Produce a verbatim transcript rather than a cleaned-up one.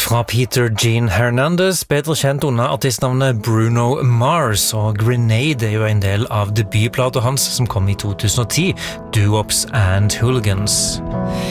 Fra Peter Gene Hernandez, bedre kjent under artistnavnet Bruno Mars, og Grenade er jo en del av debutplaten hans som kom i to tusen og ti, Doo-Wops and Hooligans.